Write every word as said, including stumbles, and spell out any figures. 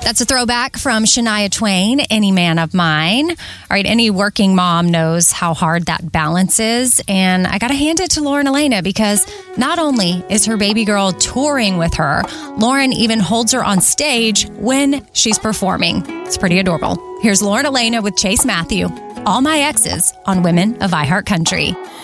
That's a throwback from Shania Twain, Any Man of Mine. All right, any working mom knows how hard that balance is. And I got to hand it to Lauren Elena because not only is her baby girl touring with her, Lauren even holds her on stage when she's performing. It's pretty adorable. Here's Lauren Elena with Chase Matthew, All My Exes on Women of iHeartCountry.